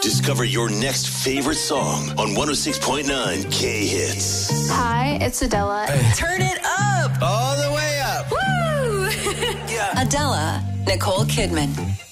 Discover your next favorite song on 106.9 K-Hits. Hi, it's Adela. Hey. Turn it up! All the way up! Woo! Yeah. Adela, Nicole Kidman.